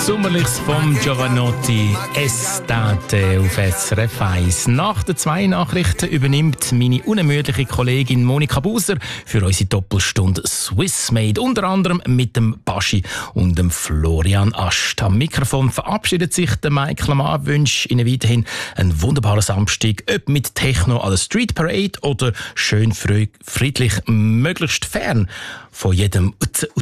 Sommerliches vom Giovanotti Estate auf SRF 1. Nach den 2 Nachrichten übernimmt meine unermüdliche Kollegin Monika Buser für unsere Doppelstunde Swissmade. Unter anderem mit dem Baschi und dem Florian Ast. Am Mikrofon verabschiedet sich der Michael Lamar, wünscht Ihnen weiterhin einen wunderbaren Samstag, ob mit Techno an der Street Parade oder schön friedlich, möglichst fern von jedem